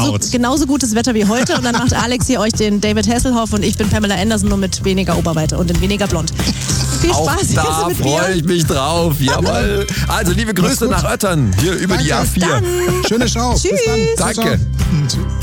genauso gutes Wetter wie heute und dann macht Alex hier euch den David Hasselhoff und ich bin Pamela Anderson, nur mit weniger Oberweite und in weniger blond. Viel Spaß Auch jetzt da mit freue ich mich drauf. Jawohl. Also liebe Grüße nach Öttern, hier über die A4. Schöne Show. Tschüss. Bis dann. Danke. Ciao.